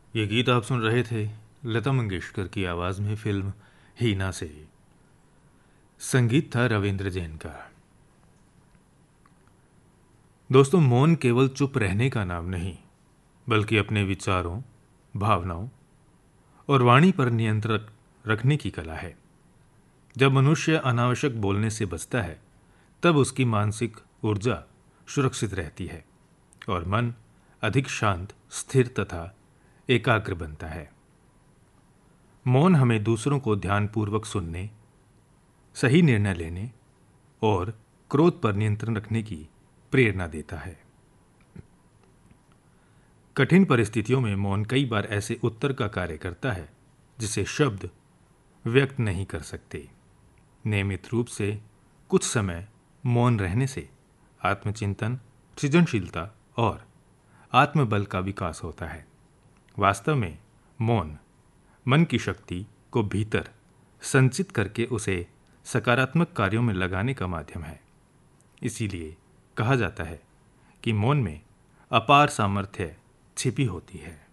ये गीत आप सुन रहे थे लता मंगेशकर की आवाज़ में फिल्म हीना से। संगीत था रविंद्र जैन का। दोस्तों, मौन केवल चुप रहने का नाम नहीं, बल्कि अपने विचारों, भावनाओं और वाणी पर नियंत्रण रखने की कला है। जब मनुष्य अनावश्यक बोलने से बचता है, तब उसकी मानसिक ऊर्जा सुरक्षित रहती है और मन अधिक शांत, स्थिर तथा एकाग्र बनता है। मौन हमें दूसरों को ध्यानपूर्वक सुनने, सही निर्णय लेने और क्रोध पर नियंत्रण रखने की प्रेरणा देता है। कठिन परिस्थितियों में मौन कई बार ऐसे उत्तर का कार्य करता है जिसे शब्द व्यक्त नहीं कर सकते। नियमित रूप से कुछ समय मौन रहने से आत्मचिंतन, सृजनशीलता और आत्मबल का विकास होता है। वास्तव में मौन मन की शक्ति को भीतर संचित करके उसे सकारात्मक कार्यों में लगाने का माध्यम है। इसीलिए कहा जाता है कि मौन में अपार सामर्थ्य छिपी होती है।